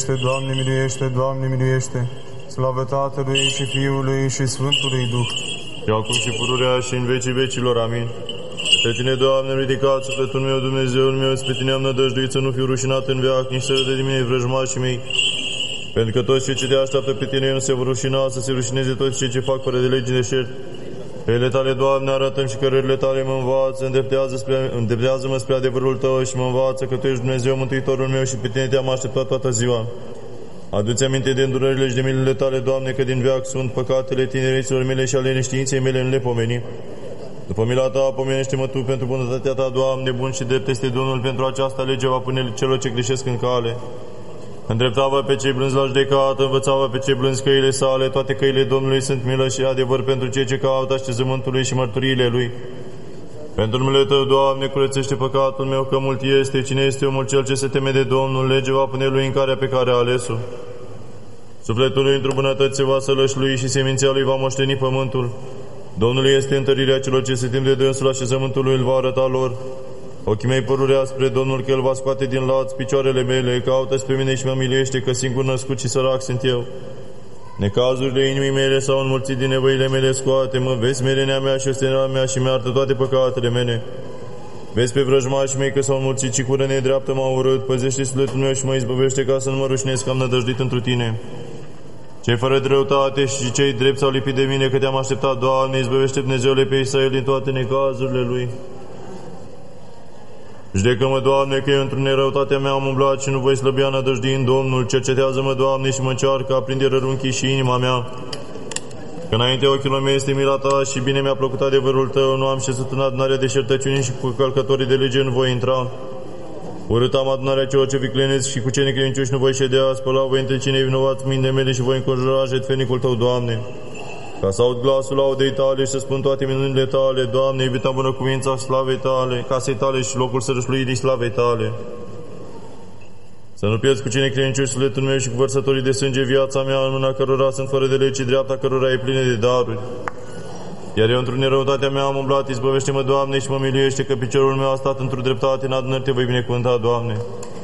Doamne miluiește, Doamne miluiește, slavă Tatălui și Fiului și Sfântului Duh. Și acum și pururea și în vecii vecilor, amin. Pe Tine, Doamne, ridicat sufletul meu, Dumnezeul meu, spre Tine am nădăjduit să nu fiu rușinat în veac, nici să râde de mine vrăjmașii mei. Pentru că toți cei ce Te așteaptă pe Tine nu se vor rușina, să se rușineze toți cei ce fac fără de legi deșert. Pe ele Tale, Doamne, arată-mi și cărările Tale mă învață, îndreptează-mă spre adevărul Tău și mă învață că Tu ești Dumnezeu, Mântuitorul meu și pe Tine Te-am așteptat toată ziua. Adu-ți aminte de îndurările și de milele Tale, Doamne, că din veac sunt păcatele tinereților mele și ale neștiinței mele, nu le pomeni. După mila Ta, pomenește-mă Tu pentru bunătatea Ta, Doamne, bun și drept este Domnul, pentru aceasta lege va pune celor ce greșesc în cale. Îndrepta-vă pe cei blânzi la judecată, învăța-vă pe cei blânzi căile Sale, toate căile Domnului sunt milă și adevăr pentru cei ce caută așezământul Lui și mărturiile Lui. Pentru numele Tău, Doamne, curățește păcatul meu, că mult este. Cine este omul cel ce se teme de Domnul, lege va pune lui în carea pe care a ales-o. Sufletul lui într-o bunătăți se va sălășlui și seminția lui va moșteni pământul. Domnul este întărirea celor ce se tem de dânsul, așezământul lui îl va arăta lor. Ochii mei părurea spre Domnul, că El va scoate din laț picioarele mele, caută-ți pe mine și mă miluiește, că singur născut și sărac sunt eu. Necazurile inimii mele s-au înmulțit, din nevoile mele scoate-mă, vezi smerenia mea și osteneala mea și mi-artă toate păcatele mele. Vezi pe vrăjmașii mei că s-au înmulțit și cură nedreaptă m-au urât, păzește sufletul meu și mă izbăvește ca să nu mă rușinesc, că am nădăjduit întru Tine. Cei fără de răutate și cei drepți s-au lipit de mine, că Te-am așteptat, Doamne, izbăvește Dumnezeule pe Israel din toate necazurile lui. Judecă-mă, Doamne, că eu într-o nerăutatea mea am umblat și nu voi slăbia nădăjduind în Domnul. Cercetează-mă, Doamne, și mă încearcă, aprinde rărunchii și inima mea. Că înainte ochilor mei este mila Ta și bine mi-a plăcut adevărul Tău, nu am șezut în adunarea deșertăciunii și cu călcătorii de lege nu voi intra. Urât am adunarea celor ce viclenesc și cu cei necredincioși nu voi ședea, spăla voi între cine vinovați mâinile mele și voi înconjura jertfenicul Tău, Doamne. Ca să aud glasul laudei Tale și să spun toate minunile Tale, Doamne, iubita bunăcuvința slavei Tale, casei Tale și locul sărășluirii slavei Tale. Să nu pierzi cu cine credincioși sufletul meu și cu vărsătorii de sânge viața mea, în mâna cărora sunt fără de legi, dreapta cărora e plină de daruri. Iar eu într-o nerăutatea mea am umblat, izbăvește-mă, Doamne, și mă miluiește, că piciorul meu a stat într-o dreptate, în adunări Te voi binecuvânta, Doamne.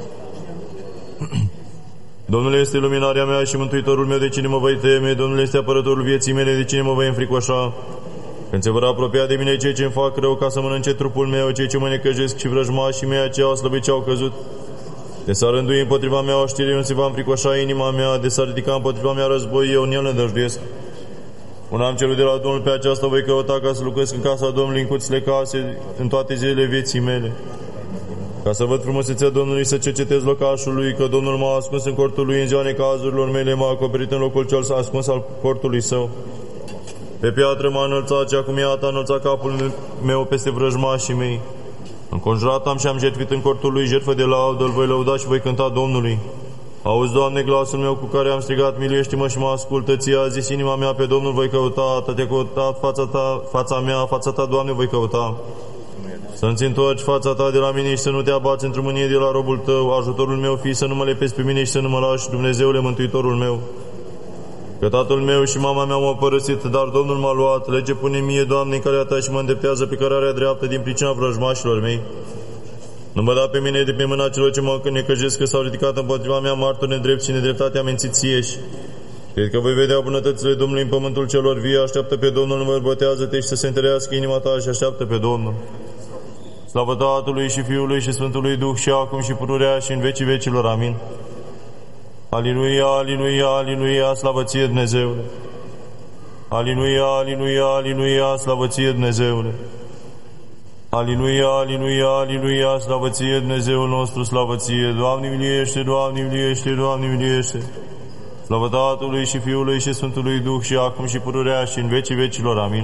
Domnul este luminarea mea și mântuitorul meu, de cine mă voi teme? Domnul este apărătorul vieții mele, de cine mă voi înfricoșa? Când se vor apropia de mine cei ce-mi fac rău, ca să mănânce trupul meu, cei ce mă necăjesc și vrăjmașii mei, aceia au slăbit ce au căzut. De s-ar rândui împotriva mea o știre, nu se va înfricoșa inima mea, de s-ar ridica împotriva mea război, eu în el nădăjduiesc. Una am cerut de la Domnul, pe aceasta voi căuta, ca să lucrez în casa Domnului, în cuțile case, în toate zilele vieții mele. Ca să văd frumusețea Domnului, să cercetez locașul Lui, că Domnul m-a ascuns în cortul Lui, în ziua necazurilor mele m-a acoperit în locul cel ascuns al cortului Său. Pe piatră m-a înălțat și acum iată a înălțat capul meu peste vrăjmașii mei. Înconjurat am și am jertfit în cortul Lui jertfă de laudă, îl voi lăuda și voi cânta Domnului. Auzi, Doamne, glasul meu cu care am strigat, miluiește-mă și mă ascultă. Ție a zis inima mea, pe Domnul voi căuta, Te-a căutat fața Ta, Doamne, voi căuta. Să-ți întorci fața Ta de la mine și să nu Te abați într-o mânie de la robul Tău. Ajutorul meu fii să nu mă lepezi pe mine și să nu mă lași, Dumnezeule, Mântuitorul meu. Că tatăl meu și mama mea m-au părăsit, dar Domnul m-a luat. Lege pune mie, Doamne, în calea Ta și mă îndreptează pe cărarea dreaptă din pricina vrăjmașilor mei. Nu mă da pe mine de pe mâna celor ce mă necăjesc, că s-au ridicat împotriva mea martori nedrept și nedreptatea mințiție și cred că voi vedea bunătățile Domnului în pământul celor vii. Așteaptă pe Domnul, îmbărbătează-te și să se întărească inima ta și așteaptă pe Domnul. Slavă Tatălui și Fiului și Sfântului Duh și acum și pururea și în vecii vecilor. Amin. Aliluia, aliluia, aliluia, slavă Ție, Dumnezeule. Aliluia, aliluia, aliluia, slavă Ție, Dumnezeule. Aliluia, aliluia, aliluia, slavă Ție, Dumnezeul nostru, slavă Ție. Doamne miliește, Doamne miliește, Doamne miliește. Slavă Tatălui și Fiului și Sfântului Duh și acum și pururea și în vecii vecilor. Amin.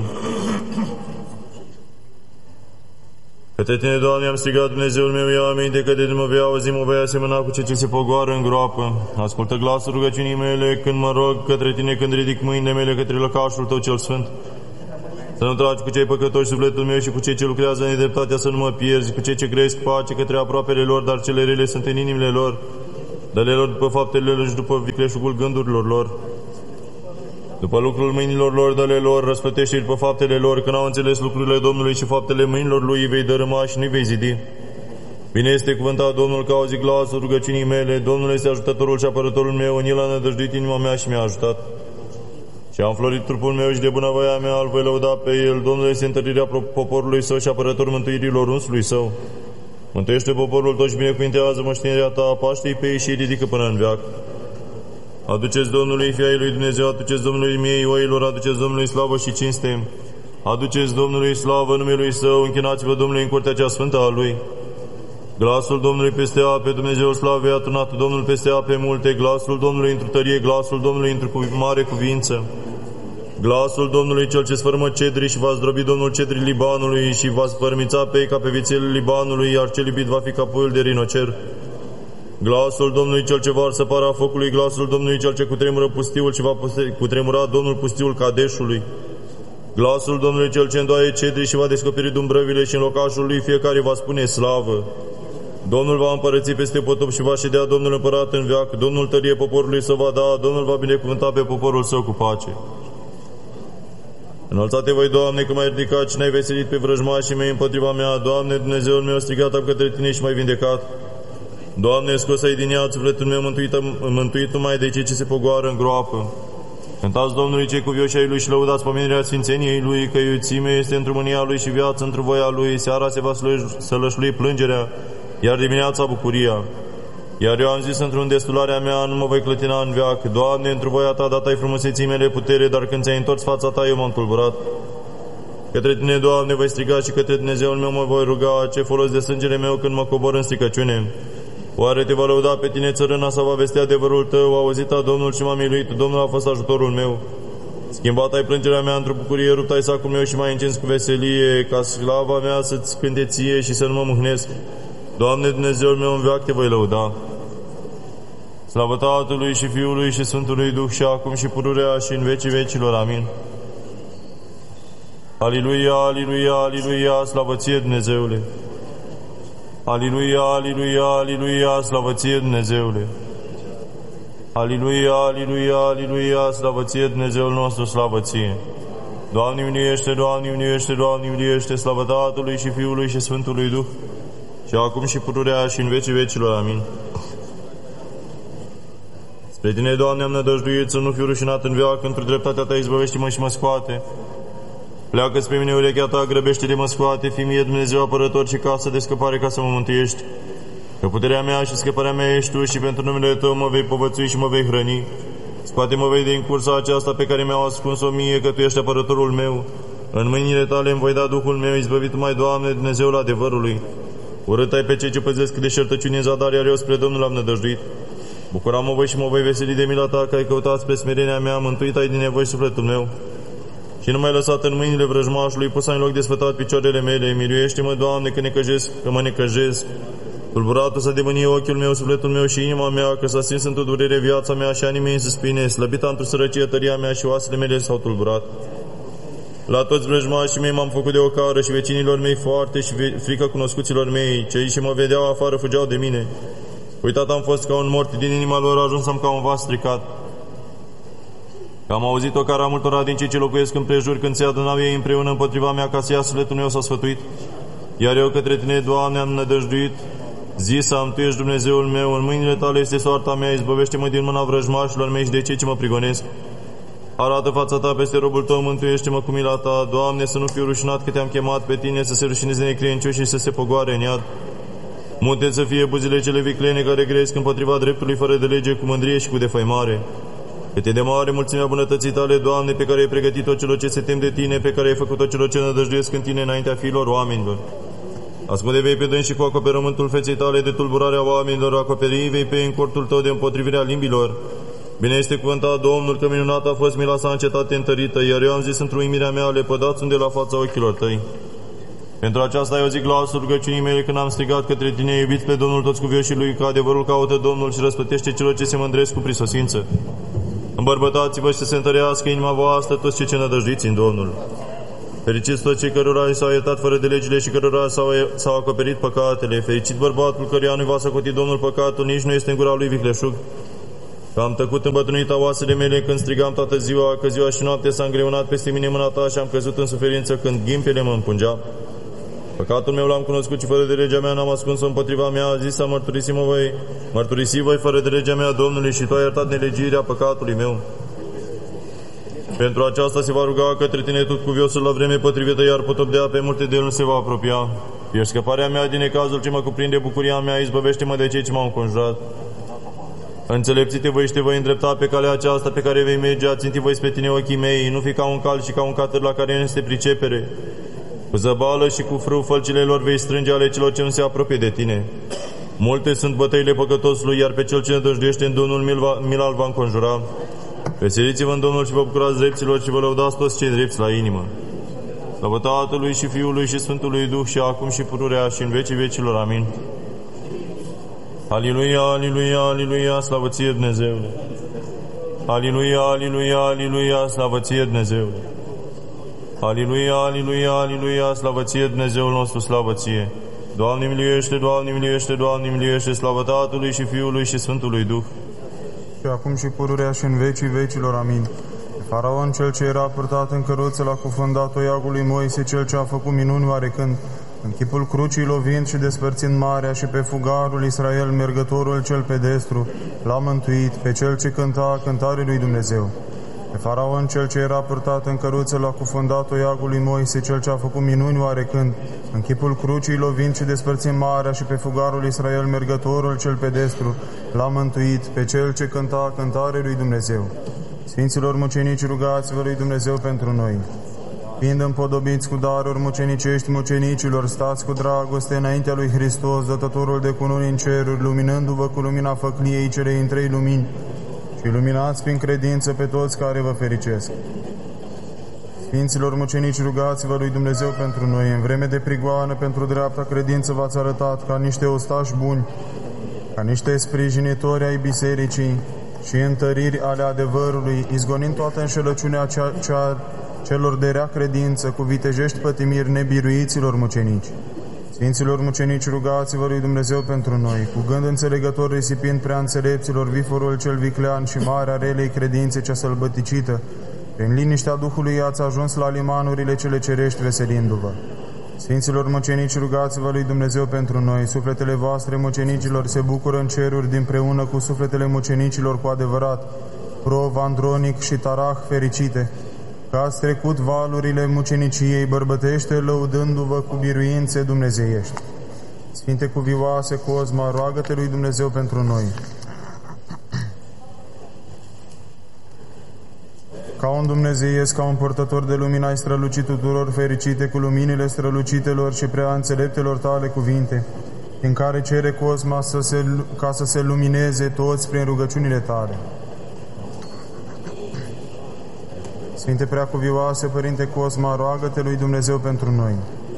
Către Tine, Doamne, am strigat, Dumnezeul meu, ia aminte că de mă vei auzi, mă vei asemăna cu cei ce se pogoară în groapă. Ascultă glasul rugăciunii mele când mă rog către Tine, când ridic mâinile mele către lăcașul Tău cel sfânt. Să nu tragi cu cei păcătoși sufletul meu și cu cei ce lucrează în nedreptatea să nu mă pierzi, cu cei ce grăiesc pace către aproapele lor, dar cele rele sunt în inimile lor. Dă-le lor după faptele lor și după vicleșugul gândurilor lor. După lucrul mâinilor lor, dă-le lor, răsplătește-i după faptele lor, că n-au înțeles lucrurile Domnului și faptele mâinilor lui îi vei dărâma și nu-i vei zidi. Bine este cuvântat Domnul că auzi glasul rugăciunii mele. Domnul este ajutătorul și apărătorul meu. În el a nădăjduit inima mea și mi-a ajutat. Și am înflorit trupul meu și de bunăvoia mea îl voi lăuda pe el. Domnul este întărirea poporului său și apărătorul mântuirilor unsului său. Mântuiește poporul tot și binecuvintează moștenirea ta. Paște-i pe ei și îi ridică până în veac. Aduceți Domnului fiii lui Dumnezeu, aduceți Domnului miei oilor, aduceți Domnului slavă și cinste. Aduceți Domnului slavă numelui său, închinați-vă Domnului în curtea cea sfântă a lui. Glasul Domnului peste ape, Dumnezeul slavei a turnat Domnul peste ape multe, glasul Domnului într-o tărie, glasul Domnului într-o mare cuvință. Glasul Domnului cel ce sfărmă cedri și va zdrobi Domnul cedrii Libanului și va sfărmița pe ei ca pe vițelele Libanului, iar cel iubit va fi ca puiul de rinocer. Glasul Domnului cel ce varsă para focului, glasul Domnului cel ce cutremură pustiul și va cutremura Domnul pustiul Cadeșului. Glasul Domnului cel ce îndoaie cedri și va descoperi dumbrăvile și în locașul lui fiecare va spune slavă. Domnul va împărăți peste potop și va ședea Domnul împărat în veac. Domnul tărie poporului să va da, Domnul va binecuvânta pe poporul său cu pace. Înălțate voi, Doamne, că m-ai ridicat și n-ai veselit pe vrăjmașii mei împotriva mea. Doamne, Dumnezeul meu, strigat am către Tine și m-ai vindecat. Doamne, scos ai din ea sufletul meu mântuit numai de cei ce se pogoară în groapă. Cântați Domnului cei cuvioși ai Lui și lăudați pomenirea sfințeniei Lui, că iuțime este într-o mânia Lui și viață într-o voia Lui. Seara se va sălășlui plângerea, iar dimineața bucuria. Iar eu am zis într-un destularea mea, nu mă voi clătina în veac. Doamne, într-o voia Ta dat-ai frumuseții mele putere, dar când ți-ai întors fața Ta, eu m-am tulburat. Către Tine, Doamne, voi striga și către Dumnezeul meu mă voi ruga. Ce folos de sângele meu când mă cobor în stricăciune? Oare Te va lăuda pe Tine țărâna sau va vesti adevărul Tău? Auzit-a Domnul și m-a miluit, Domnul a fost ajutorul meu. Schimbat ai plângerea mea într-o bucurie, rupt ai sacul meu și m-ai încins cu veselie, ca slava mea să-ți cânte Ție și să nu mă mâhnesc. Doamne, Dumnezeul meu, în veac Te voi lăuda. Slavă Tatălui și Fiului și Sfântului Duh și acum și pururea și în vecii vecilor. Amin. Aliluia, aliluia, aliluia, slavă Ție, Dumnezeule. Aliluia, aliluia, aliluia, slavă Ție, Dumnezeule. Aliluia, aliluia, aliluia, slavă Ție, Dumnezeul nostru, slavă Ție. Doamne miluiește, Doamne miluiește, Doamne miluiește, slavă Tatălui și Fiului și Sfântului Duh, și acum și pururea și în vecii vecilor. Amin. Spre Tine, Doamne, am nădăjduit să nu fiu rușinat în veac, într-o dreptatea Ta izbăvește-mă și mă scoate. Pleacă spre mine urechea Ta, grăbește-te, mă scoate, fii mie Dumnezeu apărător și casă de scăpare ca să mă mântuiești. Că puterea mea și scăparea mea ești Tu și pentru numele Tău mă vei povățui și mă vei hrăni. Scoate-mă vei din cursa aceasta pe care mi-au ascuns-o mie, că Tu ești apărătorul meu. În mâinile Tale îmi voi da Duhul meu, izbăvit mai, Doamne, Dumnezeul adevărului. Urât ai pe cei ce păzesc deșertăciuni în zadar, iar eu spre Domnul am nădăjduit. Bucura-mă voi și mă voi veseli de mila Ta, că ai căutat spre smerenia mea, mântuit ai din nevoi sufletul meu. Și nu m-ai lăsat în mâinile vrăjmașului, pus ai în loc de sfătat picioarele mele. Miluiește-mă, Doamne, că mă necăjesc. Tulburată să demânie ochiul meu, sufletul meu și inima mea, că s-a stins într-o durere viața mea și anii mei în suspine, slăbita într-o sărăcie tăria mea și oasele mele s-au tulburat. La toți vrăjmașii mei m-am făcut de ocară și vecinilor mei foarte și frica cunoscuților mei, cei ce mă vedeau afară fugeau de mine. Uitat am fost ca un mort, din inima lor ajunsam ca un vas stricat. Că am auzit o cara multora din cei ce locuiesc împrejur când se adunau ei împreună împotriva mea ca să ia sufletul meu s-a sfătuit. Iar eu către Tine, Doamne, am nădăjduit. Zis am, Tu ești Dumnezeul meu, în mâinile Tale este soarta mea, izbăvește-mă din mâna vrăjmașilor mei și de cei ce mă prigonesc. Arată fața Ta peste robul Tău, mântuiește-mă cu mila Ta. Doamne, să nu fiu rușinat că Te-am chemat pe Tine, să se rușineze necredincioși și să se pogoare în iad. Multe să fie buzile cele viclene care gresc împotriva dreptului fără de lege, cu mândrie și cu defăimare. Cât e de mare mulțimea bunătății Tale, Doamne, pe care ai pregătit-o celor ce se tem de Tine, pe care ai făcut-o celor ce nădăjduiesc în Tine înaintea fiilor oamenilor. Ascunde vei pe dâns și cu acoperământul feței Tale de tulburarea oamenilor, acoperi vei pe în cortul Tău de împotrivirea limbilor. Bine este cuvântat Domnul, că minunată a fost mila Sa în cetate întărită, iar eu am zis într-o uimirea mea, lepădați unde la fața ochilor Tăi. Pentru aceasta ai auzit glasul rugăciunii mele când am strigat către Tine, iubiți pe Domnul toți cuvioșii Lui, că adevărul caută Domnul și răspătește celor ce se mândresc cu prisosință. Îmbărbătați-vă și să se întărească inima voastră toți cei ce nădăjduiți în Domnul. Fericiți toți cei cărora s-au iertat fără de legile și cărora s-au acoperit păcatele. Fericit bărbatul căruia nu va socoti Domnul păcatul, nici nu este în gura lui vicleșug. Că am tăcut îmbătrânita oasele mele când strigam toată ziua, că ziua și noapte s-a îngreunat peste mine mâna Ta și am căzut în suferință când ghimpele mă împungea. Păcatul meu l-am cunoscut și fără de legea mea n-am ascuns-o împotriva mea, a zis să mărturisi voi fără de legea mea Domnului și Tu ai iertat nelegirea păcatului meu. Pentru aceasta se va ruga către Tine tot cuviosul la vreme potrivită, iar potop de ape multe de El nu se va apropia. Ești scăparea mea din necazul ce mă cuprinde, bucuria mea, izbăvește-mă de cei ce m-au înconjurat. Înțelepțite voi și te voi îndrepta pe calea aceasta pe care vei merge, aținti voi spre Tine ochii mei, nu fi ca un cal și ca un catăr la care nu este pricepere. Cu zăbală și cu frâu fălcile lor vei strânge ale celor ce nu se apropie de Tine. Multe sunt bătăile păcătosului, iar pe cel ce nădăjduiește în Domnul mila-l va înconjura. Veseliți-vă în Domnul și vă bucurați drepților și vă lăudați toți cei drepți la inimă. Slavă Tatălui și Fiului și Sfântului Duh și acum și pururea și în vecii vecilor. Amin. Aliluia, aliluia, aliluia, slavă Ție, Dumnezeule! Aliluia, aliluia, aliluia, slavă Ție, Dumnezeule! Aliluia, aliluia, aliluia, slavă Ție, Dumnezeul nostru, slavă Ție! Doamne miluiește, Doamne miluiește, Doamne miluiește, slavă Tatălui și Fiului și Sfântului Duh! Și acum și pururea și în vecii vecilor. Amin. Faraon, cel ce era purtat în căruță, l-a cufundat toiagul lui Moise, cel ce a făcut minuni oarecând, în chipul crucii lovind și despărțind marea, și pe fugarul Israel, mergătorul cel pedestru, l-a mântuit, pe cel ce cânta cântare lui Dumnezeu. Pe Faraon, cel ce era purtat în căruță, l-a cufundat toiagul lui Moise, cel ce a făcut minuni oarecând, în chipul crucii lovind și despărțind marea, și pe fugarul Israel, mergătorul cel pedestru, l-a mântuit, pe cel ce cânta cântare lui Dumnezeu. Sfinților mucenici, rugați-vă lui Dumnezeu pentru noi. Fiind împodobiți cu daruri mucenicești mucenicilor, stați cu dragoste înaintea lui Hristos, dătătorul de cununi în ceruri, luminându-vă cu lumina făcliei celei în trei lumini, și iluminați prin credință pe toți care vă fericesc. Sfinților mucenici, rugați-vă lui Dumnezeu pentru noi. În vreme de prigoană, pentru dreapta credință v-ați arătat ca niște ostași buni, ca niște sprijinitori ai bisericii și întăriri ale adevărului, izgonind toată înșelăciunea celor de rea credință, cu vitejești pătimiri nebiruiților mucenici. Sfinților mucenici, rugați-vă lui Dumnezeu pentru noi, cu gând înțelegător risipind prea înțelepților viforul cel viclean și marea relei credințe cea sălbăticită, prin liniștea Duhului ați ajuns la limanurile cele cerești veselindu-vă. Sfinților mucenici, rugați-vă lui Dumnezeu pentru noi, sufletele voastre mucenicilor se bucură în ceruri dinpreună cu sufletele mucenicilor cu adevărat, Prov, Andronic și Tarah fericite, că ați trecut valurile muceniciei bărbătește, lăudându-vă cu biruințe dumnezeiești. Sfinte cuvioase Cosma, roagă-te lui Dumnezeu pentru noi. Ca un dumnezeiesc, ca un purtător de lumină, ai strălucit tuturor fericite cu luminile strălucitelor și prea înțeleptelor tale cuvinte, în care cere Cosma ca să se lumineze toți prin rugăciunile tale. Sfinte preacuvioase, Părinte Cosma, roagă-te lui Dumnezeu pentru noi.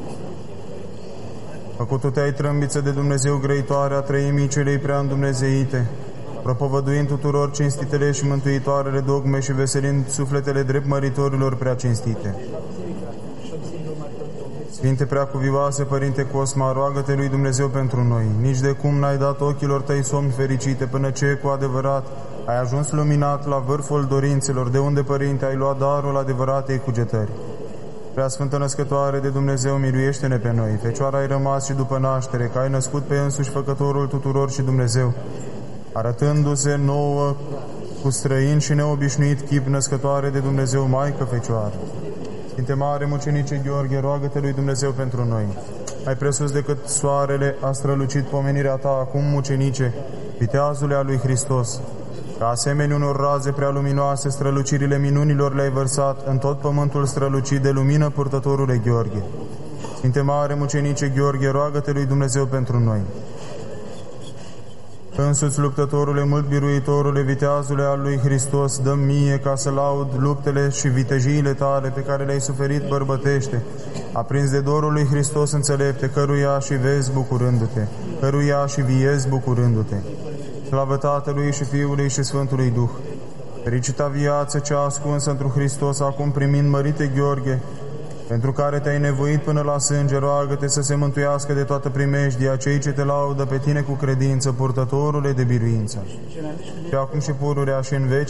Făcut-o te-ai trâmbiță de Dumnezeu grăitoare a treimii celei prea îndumnezeite, propovăduind tuturor cinstitele și mântuitoarele dogme și veselind sufletele drept măritorilor prea cinstite. Sfinte preacuvioase, Părinte Cosma, roagă-te lui Dumnezeu pentru noi. Nici de cum n-ai dat ochilor tăi somn fericite, până ce, cu adevărat, ai ajuns luminat la vârful dorințelor, de unde, Părinte, ai luat darul adevăratei cugetări. Prea Sfântă Născătoare de Dumnezeu, miluiește-ne pe noi. Fecioara ai rămas și după naștere, că ai născut pe însuși Făcătorul tuturor și Dumnezeu, arătându-se nouă cu străin și neobișnuit chip, Născătoare de Dumnezeu, Maică Fecioară. Sfinte Mare Mucenice Gheorghe, roagă-te lui Dumnezeu pentru noi. Mai presus decât soarele a strălucit pomenirea ta acum, mucenice, viteazule a lui Hristos. Ca asemenea unor raze prea luminoase, strălucirile minunilor le-ai vărsat în tot pământul strălucit de lumină, purtătorule Gheorghe. Sfinte Mare Mucenice Gheorghe, roagă-te lui Dumnezeu pentru noi. Însuți luptătorule, mult biruitorule, viteazule al lui Hristos, dă mie ca să laud luptele și vitejiile tale pe care le-ai suferit bărbătește, aprins de dorul lui Hristos înțelepte, căruia și vezi bucurându-te, căruia și viezi bucurându-te. Slavă Tatălui și Fiului și Sfântului Duh. Fericita viață cea ascunsă într-un Hristos, acum primind, Mărite Gheorghe, pentru care te-ai nevoit până la sânge, roagă-te să se mântuiască de toată primejdia cei ce te laudă pe tine cu credință, purtătorule de biruință. Și acum și pururea și în veci